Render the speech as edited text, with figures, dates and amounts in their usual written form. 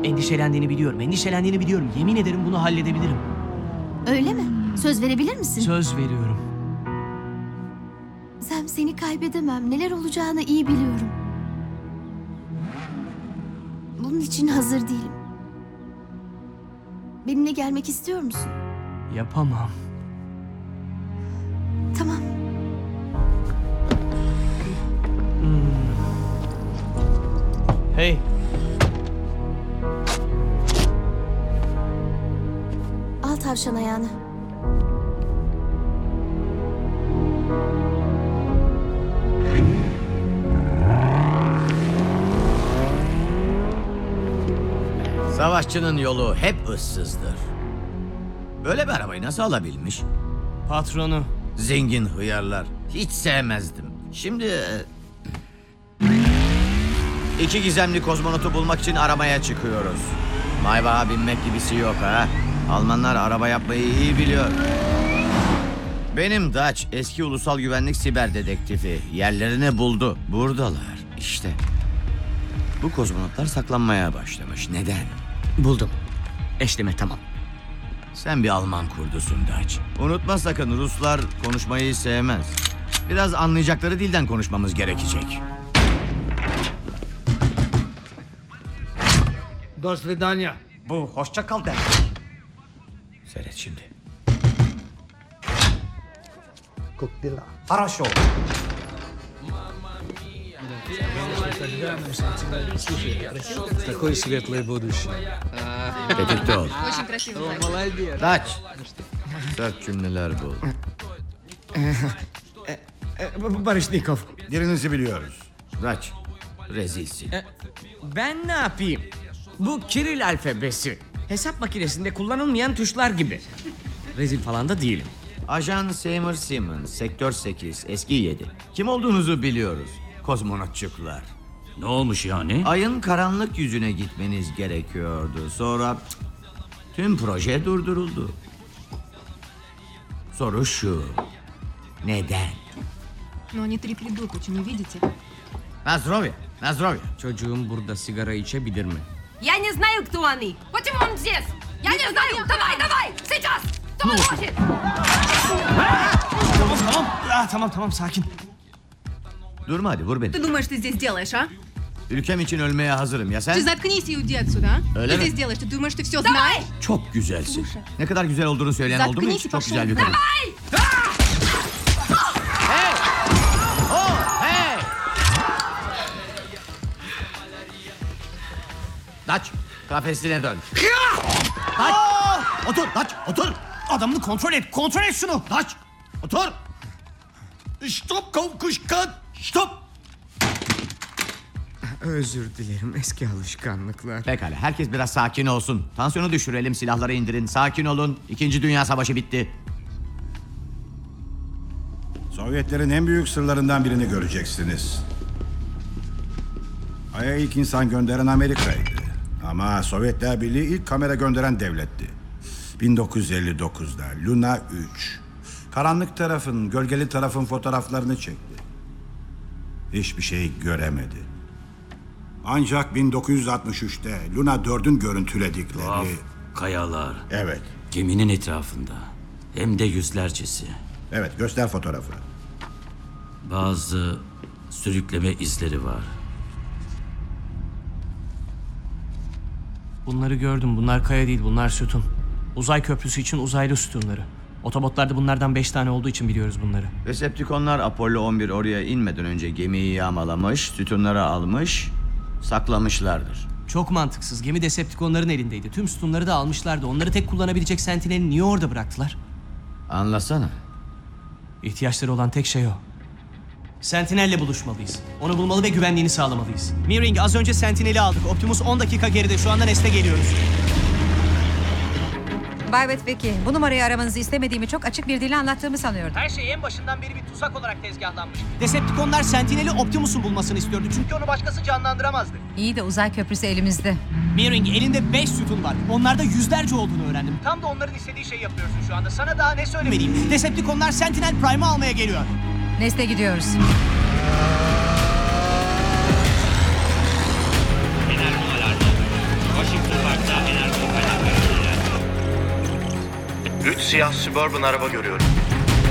Endişelendiğini biliyorum, endişelendiğini biliyorum. Yemin ederim bunu halledebilirim. Öyle mi? Söz verebilir misin? Söz veriyorum. Sam, seni kaybedemem. Neler olacağını iyi biliyorum. Bunun için hazır değilim. Benimle gelmek istiyor musun? Yapamam. Tamam. Hey. Al tavşan ayağını. Savaşçının yolu hep ıssızdır. Böyle bir arabayı nasıl alabilmiş? Patronu. Zengin hıyarlar. Hiç sevmezdim. Şimdi... iki gizemli kozmonotu bulmak için aramaya çıkıyoruz. Maybağa binmek gibisi yok ha. Almanlar araba yapmayı iyi biliyor. Benim Dutch eski ulusal güvenlik siber dedektifi yerlerini buldu. Buradalar işte. Bu kozmonotlar saklanmaya başlamış. Neden? Buldum. Eşleme tamam. Sen bir Alman kurdusun Dutch. Unutma sakın, Ruslar konuşmayı sevmez. Biraz anlayacakları dilden konuşmamız gerekecek. До свидания. Bu hoşça kal der. Seyret şimdi. Как дела? Хорошо. Такое светлое будущее. Tetikte ol. Очень красиво. Молодец. Dutch. Sert cümleler bul. Barışnikov. Yerinizi biliyoruz. Dutch. Rezilsin. Ben ne yapayım? Bu Kiril alfabesi. Hesap makinesinde kullanılmayan tuşlar gibi. Rezil falan da değilim. Ajan Seymour Simmons, Sektör 8, eski 7. Kim olduğunuzu biliyoruz. Kozmonotçuklar. Ne olmuş yani? Ayın karanlık yüzüne gitmeniz gerekiyordu. Sonra tüm proje durduruldu. Soru şu. Neden? Но они три придурка, не видите? Nazrovya. Çocuğum burada sigara içebilir mi? Я не знаю, кто они. Почему он здесь? Я не знаю. Давай, сейчас. Кто хочет? Tamam sakin. Durma hadi, vur beni. Ты думаешь, ты здесь делаешь, а? Ülkem için ölmeye hazırım. Ya Ты sen? заткнись и уйди отсюда, а? Öyle Ты mi? здесь делаешь? Ты думаешь, ты все знаешь? Çok güzelsin. Ne kadar güzel olduğunu söyleyen oldu mu hiç? Заткнись и Çok пошел. güzel bir kadın. Hey! Dutch, kafesine dön. Dutch, otur, Dutch, otur. Adamını kontrol et şunu. Dutch, otur. Stop, kovkuşkan, stop. Özür dilerim, eski alışkanlıklar. Pekala, herkes biraz sakin olsun. Tansiyonu düşürelim, silahları indirin. Sakin olun. İkinci Dünya Savaşı bitti. Sovyetlerin en büyük sırlarından birini göreceksiniz. Ay'a ilk insan gönderen Amerika'ydı. Ama Sovyetler Birliği ilk kamera gönderen devletti. 1959'da Luna 3. Karanlık tarafın, gölgeli tarafın fotoğraflarını çekti. Hiçbir şey göremedi. Ancak 1963'te Luna 4'ün görüntüledikleri... Tuhaf kayalar. Evet, Geminin etrafında. Hem de yüzlercesi. evet göster fotoğrafı. Bazı sürükleme izleri var. Bunları gördüm. Bunlar kaya değil, bunlar sütun. Uzay köprüsü için uzaylı sütunları. Otobotlarda bunlardan 5 tane olduğu için biliyoruz bunları. Decepticonlar Apollo 11 oraya inmeden önce gemiyi yağmalamış, sütunları almış, saklamışlardır. Çok mantıksız. Gemi Decepticonların elindeydi. Tüm sütunları da almışlardı. Onları tek kullanabilecek Sentinel'i niye orada bıraktılar? Anlasana. İhtiyaçları olan tek şey o. Sentinel'le buluşmalıyız. Onu bulmalı ve güvenliğini sağlamalıyız. Meering, az önce Sentinel'i aldık. Optimus 10 dakika geride. Şu anda Nest'e geliyoruz. Bay Wetwicky, bu numarayı aramanızı istemediğimi çok açık bir dille anlattığımı sanıyordum. Her şey en başından beri bir tuzak olarak tezgahlanmış. Decepticonlar Sentinel'i Optimus'un bulmasını istiyordu. Çünkü onu başkası canlandıramazdı. İyi de uzay köprüsü elimizde. Meering, elinde 5 sütun var. Onlarda yüzlerce olduğunu öğrendim. Tam da onların istediği şeyi yapıyorsun şu anda. Sana daha ne söylemeliyim? Decepticonlar Sentinel Prime'ı almaya geliyor. Nest'e gidiyoruz. Washington 3 siyah Suburban araba görüyorum.